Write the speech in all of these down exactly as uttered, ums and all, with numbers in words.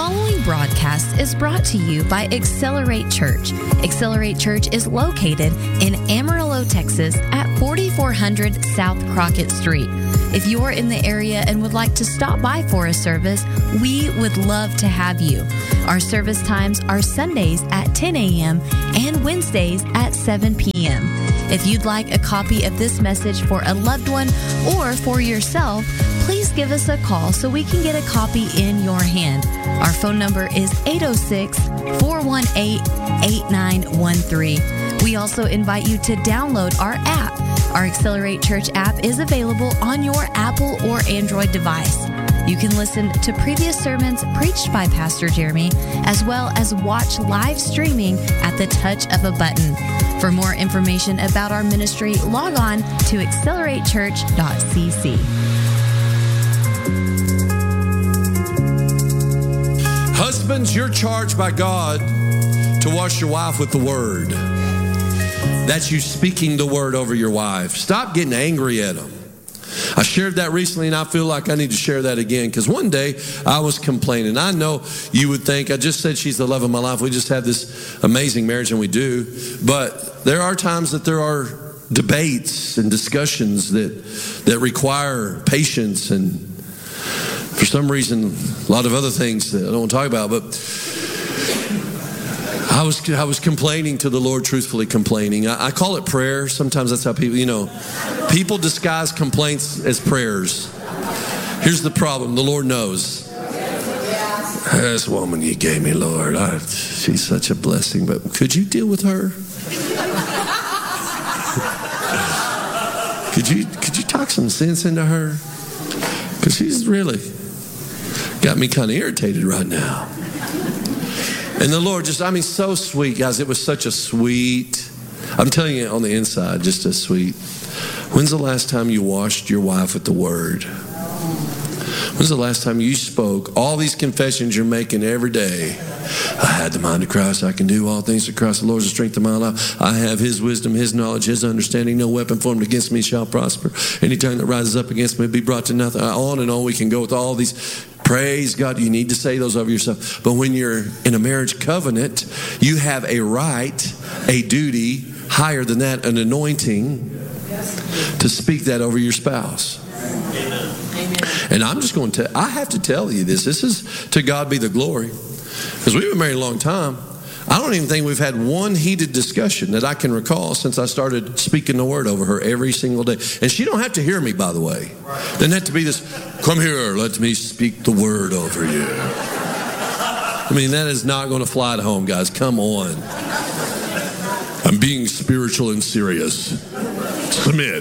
following broadcast is brought to you by Accelerate Church. Accelerate Church is located in Amarillo, Texas at forty-four hundred South Crockett Street. If you're in the area and would like to stop by for a service, we would love to have you. Our service times are Sundays at ten a.m. and Wednesdays at seven p.m. If you'd like a copy of this message for a loved one or for yourself, please give us a call so we can get a copy in your hand. Our phone number is eight oh six, four one eight, eight nine one three. We also invite you to download our app. Our Accelerate Church app is available on your Apple or Android device. You can listen to previous sermons preached by Pastor Jeremy, as well as watch live streaming at the touch of a button. For more information about our ministry, log on to accelerate church dot c c. Husbands, you're charged by God to wash your wife with the word. That's you speaking the word over your wife. Stop getting angry at them. I shared that recently, and I feel like I need to share that again, because one day I was complaining. I know you would think, I just said she's the love of my life. We just have this amazing marriage, and we do. But there are times that there are debates and discussions that that require patience and, for some reason, a lot of other things that I don't want to talk about. But I was I was complaining to the Lord, truthfully complaining. I, I call it prayer. Sometimes that's how people, you know, people disguise complaints as prayers. Here's the problem. The Lord knows. This woman you gave me, Lord, I, she's such a blessing, but could you deal with her? could you could you talk some sense into her? Because she's really got me kind of irritated right now. And the Lord just, I mean, so sweet, guys. It was such a sweet, I'm telling you on the inside, just a sweet. When's the last time you washed your wife with the word? When's the last time you spoke all these confessions you're making every day? I had the mind of Christ. I can do all things through Christ. The Lord is the strength of my life. I have his wisdom, his knowledge, his understanding. No weapon formed against me shall prosper. Any tongue that rises up against me will be brought to nothing. On and on we can go with all these. Praise God. You need to say those over yourself. But when you're in a marriage covenant, you have a right, a duty, higher than that, an anointing to speak that over your spouse. And I'm just going to, I have to tell you this. This is to God be the glory. Because we've been married a long time. I don't even think we've had one heated discussion that I can recall since I started speaking the word over her every single day. And she don't have to hear me, by the way. Doesn't have to be this, come here, let me speak the word over you. I mean, that is not going to fly at home, guys. Come on. I'm being spiritual and serious. Submit.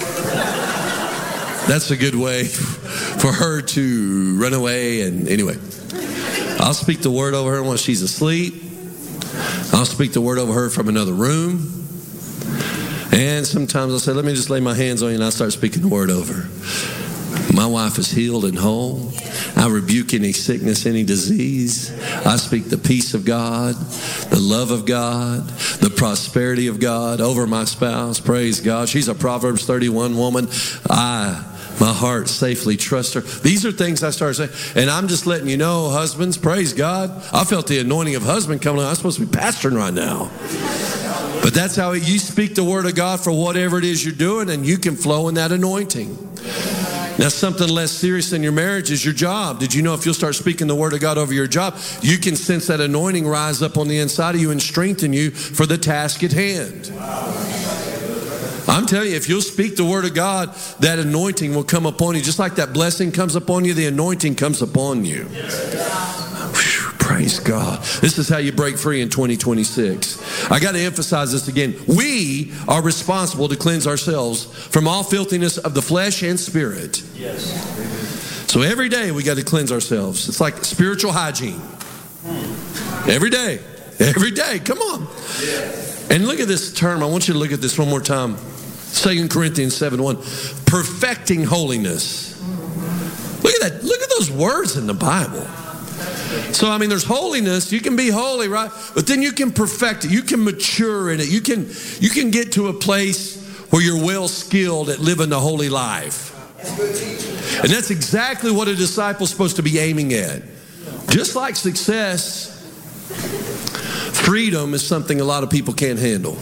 That's a good way for her to run away. And anyway, I'll speak the word over her when she's asleep. I'll speak the word over her from another room. And sometimes I'll say, let me just lay my hands on you, and I'll start speaking the word over her. My wife is healed and whole. I rebuke any sickness, any disease. I speak the peace of God, the love of God, the prosperity of God over my spouse. Praise God. She's a Proverbs thirty-one woman. I My heart safely trusts her. These are things I started saying. And I'm just letting you know, husbands, praise God. I felt the anointing of husband coming on. I'm supposed to be pastoring right now. But that's how you speak the word of God for whatever it is you're doing, and you can flow in that anointing. Now, something less serious than your marriage is your job. Did you know if you'll start speaking the word of God over your job, you can sense that anointing rise up on the inside of you and strengthen you for the task at hand? I'm telling you, if you'll speak the word of God, that anointing will come upon you. Just like that blessing comes upon you, the anointing comes upon you. Whew, praise God. This is how you break free in twenty twenty-six. I got to emphasize this again. We are responsible to cleanse ourselves from all filthiness of the flesh and spirit. Yes. So every day we got to cleanse ourselves. It's like spiritual hygiene. Every day. Every day. Come on. And look at this term. I want you to look at this one more time. Second Corinthians seven one, perfecting holiness. Look at that. Look at those words in the Bible. So, I mean, there's holiness. You can be holy, right? But then you can perfect it. You can mature in it. You can, you can get to a place where you're well skilled at living the holy life. And that's exactly what a disciple's supposed to be aiming at. Just like success, freedom is something a lot of people can't handle.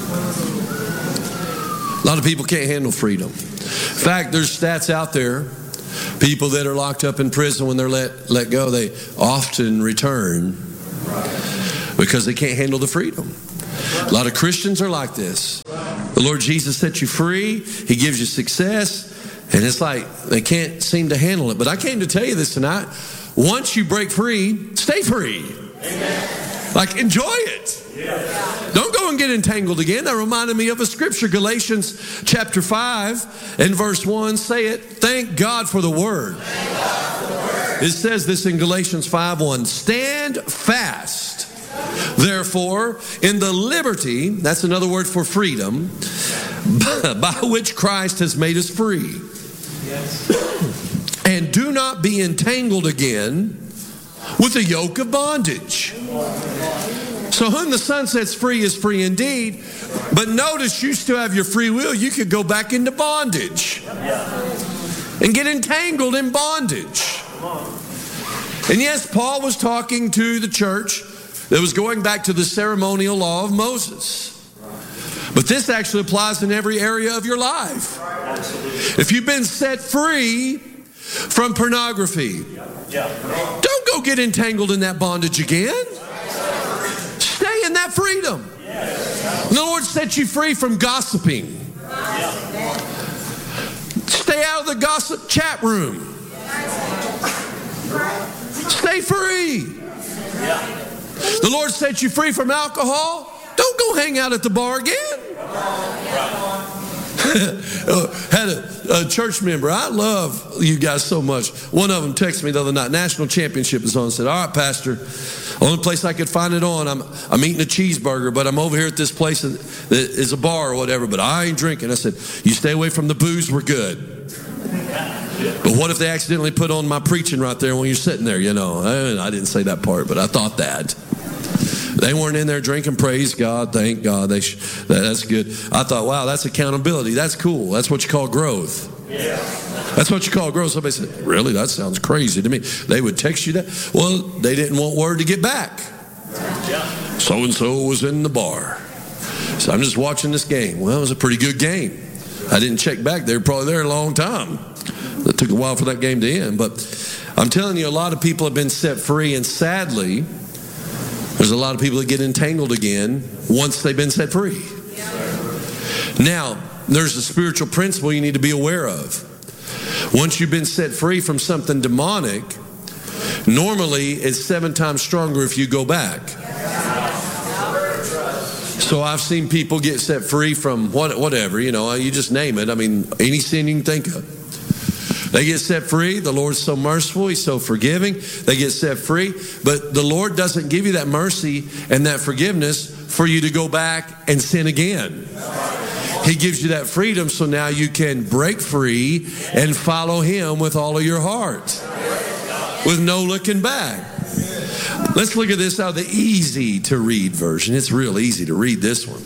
A lot of people can't handle freedom. In fact, there's stats out there. People that are locked up in prison, when they're let, let go, they often return because they can't handle the freedom. A lot of Christians are like this. The Lord Jesus set you free. He gives you success. And it's like they can't seem to handle it. But I came to tell you this tonight. Once you break free, stay free. Amen. Like, enjoy it. Yeah. Don't go and get entangled again. That reminded me of a scripture, Galatians chapter five and verse one. Say it. Thank God for the word. Thank God for the word. It says this in Galatians five one. Stand fast, therefore, in the liberty, that's another word for freedom, by which Christ has made us free. Yes. And do not be entangled again with the yoke of bondage. So whom the Son sets free is free indeed. But notice, you still have your free will. You could go back into bondage and get entangled in bondage. And yes, Paul was talking to the church that was going back to the ceremonial law of Moses. But this actually applies in every area of your life. If you've been set free from pornography, don't go get entangled in that bondage again. Stay in that freedom. The Lord set you free from gossiping. Stay out of the gossip chat room. Stay free. The Lord set you free from alcohol. Don't go hang out at the bar again. Had a, a church member. I love you guys so much. One of them texted me the other night. National championship is on. And said, all right, Pastor, only place I could find it on, I'm I'm eating a cheeseburger, but I'm over here at this place that is a bar or whatever, but I ain't drinking. I said, you stay away from the booze, we're good. But what if they accidentally put on my preaching right there when you're sitting there, you know? I didn't say that part, but I thought that. They weren't in there drinking. Praise God. Thank God. They sh- that, that's good. I thought, wow, that's accountability. That's cool. That's what you call growth. Yeah. That's what you call growth. Somebody said, really? That sounds crazy to me. They would text you that. Well, they didn't want word to get back. Yeah. So-and-so was in the bar. So I'm just watching this game. Well, it was a pretty good game. I didn't check back. They were probably there a long time. It took a while for that game to end. But I'm telling you, a lot of people have been set free, and sadly, there's a lot of people that get entangled again once they've been set free. Now, there's a spiritual principle you need to be aware of. Once you've been set free from something demonic, normally it's seven times stronger if you go back. So I've seen people get set free from what, whatever, you know, you just name it. I mean, any sin you can think of. They get set free. The Lord's so merciful. He's so forgiving. They get set free. But the Lord doesn't give you that mercy and that forgiveness for you to go back and sin again. He gives you that freedom so now you can break free and follow Him with all of your heart, with no looking back. Let's look at this out of the easy to read version. It's real easy to read this one.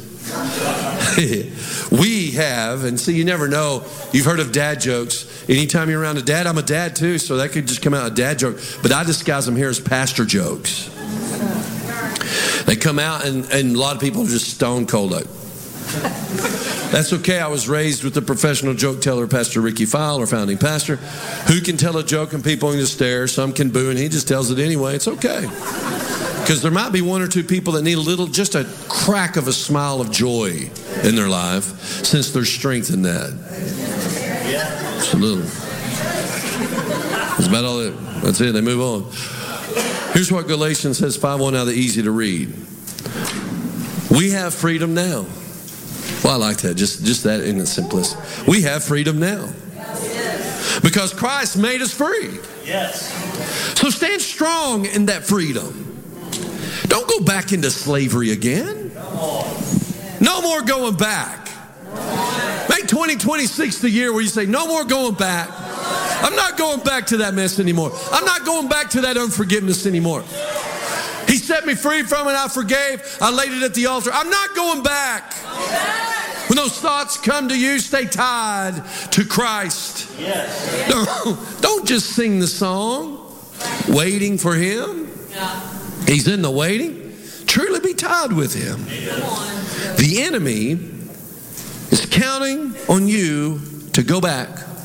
We have, and see, you never know. You've heard of dad jokes. Anytime you're around a dad, I'm a dad too, so that could just come out a dad joke. But I disguise them here as pastor jokes. They come out, and, and a lot of people are just stone cold like, that's okay. I was raised with the professional joke teller, Pastor Ricky File, our founding pastor, who can tell a joke and people can just stare. Some can boo, and he just tells it anyway. It's okay. Because there might be one or two people that need a little, just a crack of a smile of joy in their life, since there's strength in that. Just a little. That's about all that. That's it. They move on. Here's what Galatians says, five one, now the easy to read. We have freedom now. Well, I like that. Just, just that in its simplicity. We have freedom now. Because Christ made us free. Yes. So stand strong in that freedom. Don't go back into slavery again. No more going back. Make twenty twenty-six the year where you say, no more going back. I'm not going back to that mess anymore. I'm not going back to that unforgiveness anymore. He set me free from it. I forgave. I laid it at the altar. I'm not going back. When those thoughts come to you, stay tied to Christ. Yes. Don't, don't just sing the song. waiting for him. He's in the waiting. Truly be tied with him. The enemy is counting on you to go back.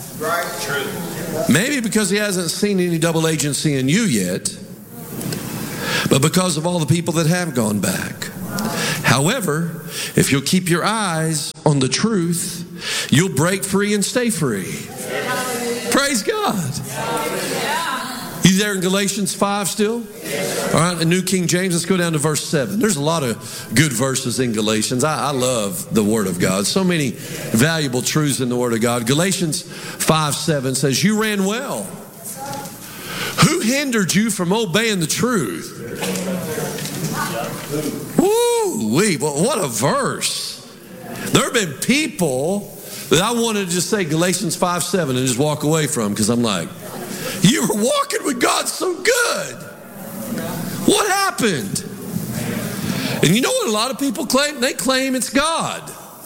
Maybe because he hasn't seen any double agency in you yet, but because of all the people that have gone back. However, if you'll keep your eyes on the truth, you'll break free and stay free. Praise God. You there in Galatians five still? All right, the New King James, let's go down to verse seven. There's a lot of good verses in Galatians. I, I love the Word of God. So many valuable truths in the Word of God. Galatians five seven says, you ran well. Who hindered you from obeying the truth? Woo-wee, what a verse. There have been people that I wanted to just say Galatians five seven and just walk away from, because I'm like, you were walking with God so good. What happened? And you know what a lot of people claim? They claim it's God.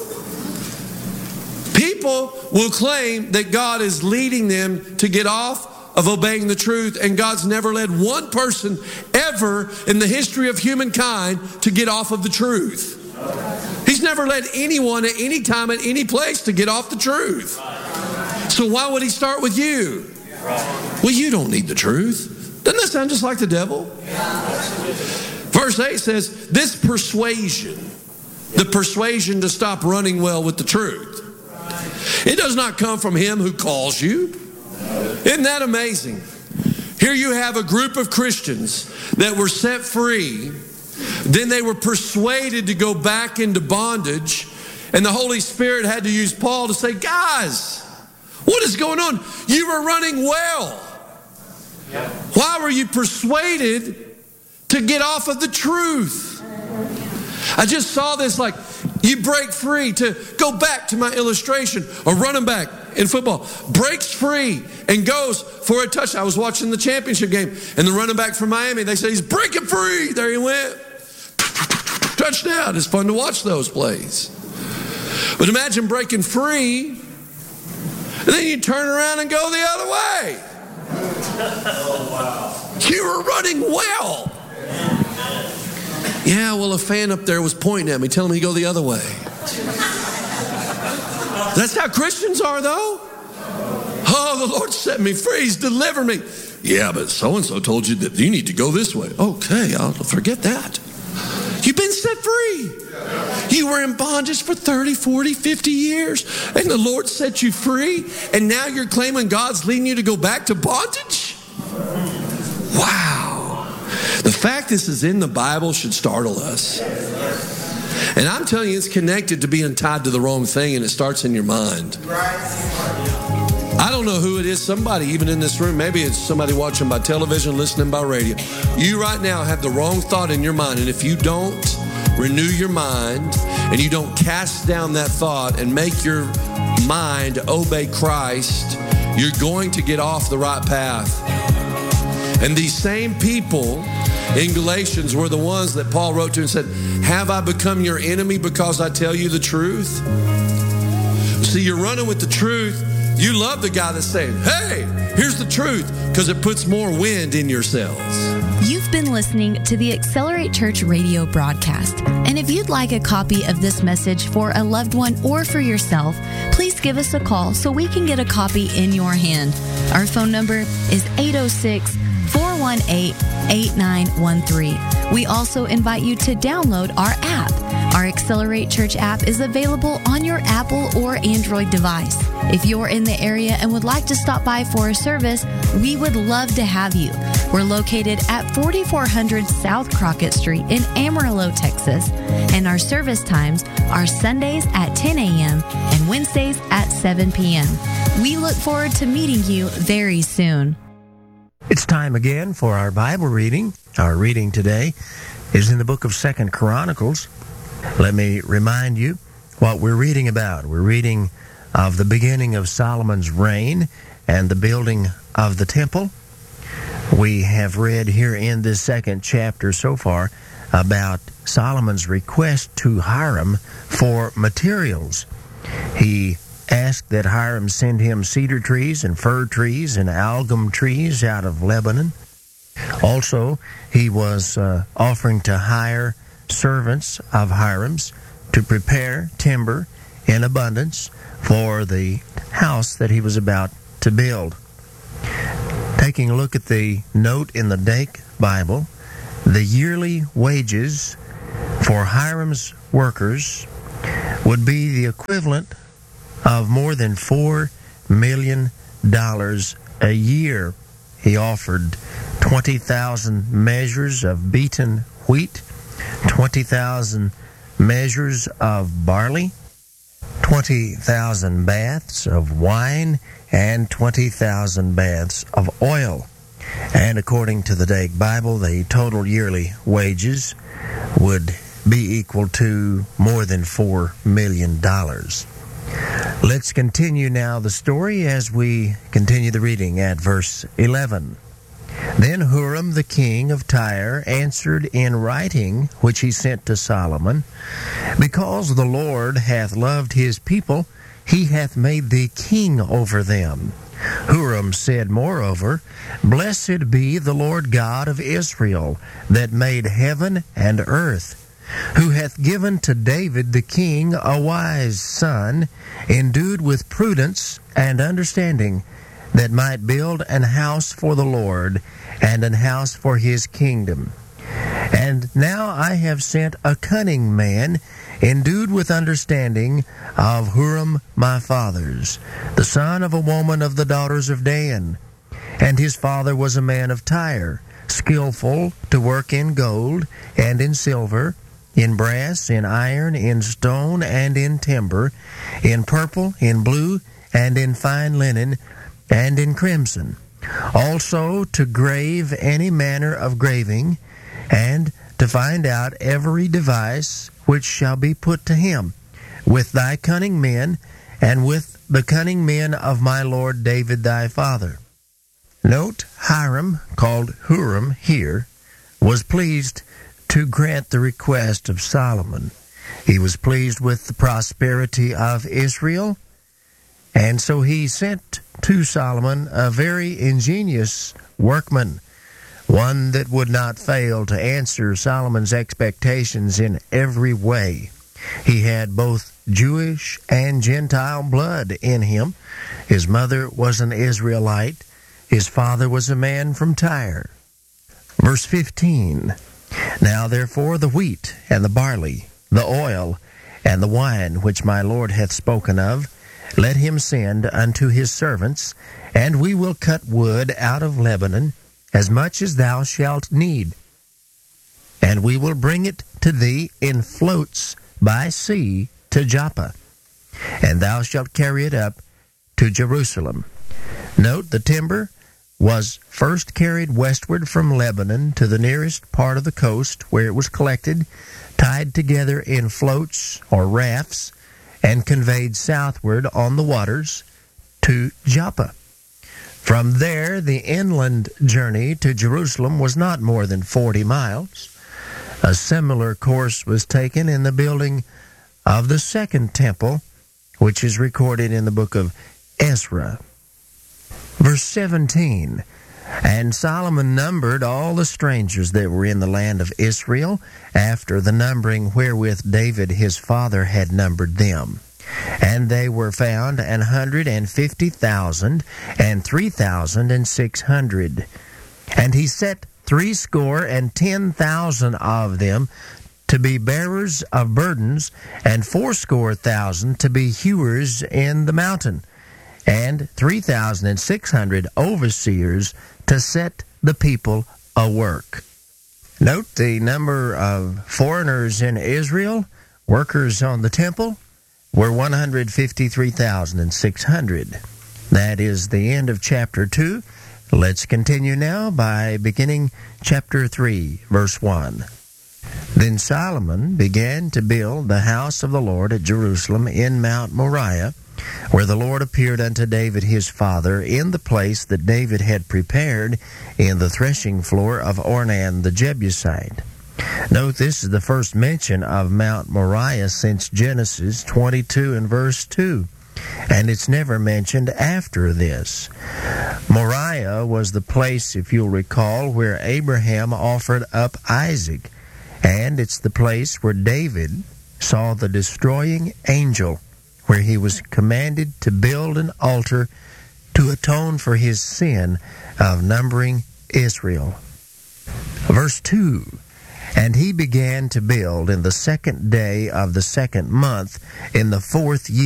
People will claim that God is leading them to get off of obeying the truth, and God's never led one person ever in the history of humankind to get off of the truth. He's never led anyone at any time, at any place, to get off the truth. So why would he start with you? Well, you don't need the truth. Doesn't that sound just like the devil? Verse eight says, this persuasion, the persuasion to stop running well with the truth, it does not come from him who calls you. Isn't that amazing? Here you have a group of Christians that were set free. Then they were persuaded to go back into bondage. And the Holy Spirit had to use Paul to say, guys, what is going on? You were running well. Why were you persuaded to get off of the truth? I just saw this, like, you break free, to go back to my illustration, a running back in football breaks free and goes for a touchdown. I was watching the championship game, and the running back from Miami, they said, he's breaking free. There he went. Touchdown. It's fun to watch those plays. But imagine breaking free, and then you turn around and go the other way. Oh, wow. You were running well. Yeah, well, a fan up there was pointing at me, telling me to go the other way. That's how Christians are, though. Oh, the Lord set me free. He's delivered me. Yeah, but so-and-so told you that you need to go this way. Okay, I'll forget that. You've been set free. You were in bondage for thirty, forty, fifty years, and the Lord set you free, and now you're claiming God's leading you to go back to bondage? Wow. The fact this is in the Bible should startle us. And I'm telling you, it's connected to being tied to the wrong thing, and it starts in your mind. I don't know who it is, somebody even in this room, maybe it's somebody watching by television, listening by radio. You right now have the wrong thought in your mind, and if you don't renew your mind and you don't cast down that thought and make your mind obey Christ, you're going to get off the right path. And these same people in Galatians were the ones that Paul wrote to and said, have I become your enemy because I tell you the truth? See, you're running with the truth. You love the guy that's saying, hey, here's the truth, because it puts more wind in your sails. You've been listening to the Accelerate Church radio broadcast. And if you'd like a copy of this message for a loved one or for yourself, please give us a call so we can get a copy in your hand. Our phone number is eight oh six, four one eight, eight nine one three. We also invite you to download our app. Our Accelerate Church app is available on your Apple or Android device. If you're in the area and would like to stop by for a service, we would love to have you. We're located at forty-four hundred South Crockett Street in Amarillo, Texas, and our service times are Sundays at ten a.m. and Wednesdays at seven p.m. We look forward to meeting you very soon. It's time again for our Bible reading. Our reading today is in the book of Second Chronicles. Let me remind you what we're reading about. We're reading of the beginning of Solomon's reign and the building of the temple. We have read here in this second chapter so far about Solomon's request to Hiram for materials. He asked that Hiram send him cedar trees and fir trees and algum trees out of Lebanon. Also, he was uh, offering to hire servants of Hiram's to prepare timber in abundance for the house that he was about to build. Taking a look at the note in the Dake Bible, the yearly wages for Hiram's workers would be the equivalent of more than four million dollars a year. He offered twenty thousand measures of beaten wheat, twenty thousand measures of barley, twenty thousand baths of wine, and twenty thousand baths of oil. And according to the Dake Bible, the total yearly wages would be equal to more than four million dollars. Let's continue now the story as we continue the reading at verse eleven. Then Huram the king of Tyre answered in writing, which he sent to Solomon, Because the Lord hath loved his people, he hath made thee king over them. Huram said moreover, Blessed be the Lord God of Israel, that made heaven and earth, who hath given to David the king a wise son, endued with prudence and understanding, that might build an house for the Lord, and an house for his kingdom. And now I have sent a cunning man, endued with understanding, of Huram my father's, the son of a woman of the daughters of Dan. And his father was a man of Tyre, skillful to work in gold, and in silver, in brass, in iron, in stone, and in timber, in purple, in blue, and in fine linen, and in crimson. Also to grave any manner of graving, and to find out every device which shall be put to him, with thy cunning men, and with the cunning men of my lord David thy father. Note, Hiram, called Huram here, was pleased to grant the request of Solomon. He was pleased with the prosperity of Israel, and so he sent to Solomon a very ingenious workman, one that would not fail to answer Solomon's expectations in every way. He had both Jewish and Gentile blood in him. His mother was an Israelite. His father was a man from Tyre. Verse fifteen, Now therefore the wheat and the barley, the oil and the wine which my Lord hath spoken of, let him send unto his servants, and we will cut wood out of Lebanon, as much as thou shalt need. And we will bring it to thee in floats by sea to Joppa, and thou shalt carry it up to Jerusalem. Note, the timber was first carried westward from Lebanon to the nearest part of the coast, where it was collected, tied together in floats or rafts, and conveyed southward on the waters to Joppa. From there, the inland journey to Jerusalem was not more than forty miles. A similar course was taken in the building of the second temple, which is recorded in the book of Ezra. Verse seventeen, And Solomon numbered all the strangers that were in the land of Israel, after the numbering wherewith David his father had numbered them. And they were found an hundred and fifty thousand, and three thousand and six hundred. And he set threescore and ten thousand of them to be bearers of burdens, and fourscore thousand to be hewers in the mountain, and three thousand and six hundred overseers to set the people a work. Note the number of foreigners in Israel, workers on the temple, were one hundred fifty-three thousand six hundred. That is the end of chapter two. Let's continue now by beginning chapter three, verse one. Then Solomon began to build the house of the Lord at Jerusalem in Mount Moriah, where the Lord appeared unto David his father, in the place that David had prepared in the threshing floor of Ornan the Jebusite. Note, this is the first mention of Mount Moriah since Genesis twenty-two and verse two, and it's never mentioned after this. Moriah Moriah was the place, if you'll recall, where Abraham offered up Isaac. And it's the place where David saw the destroying angel, where he was commanded to build an altar to atone for his sin of numbering Israel. Verse two, and he began to build in the second day of the second month in the fourth year.